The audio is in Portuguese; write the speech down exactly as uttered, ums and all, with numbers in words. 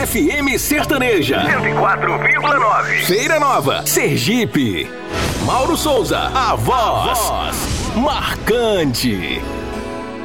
F M Sertaneja cento e quatro vírgula nove. Feira Nova, Sergipe. Mauro Souza, a voz, voz marcante.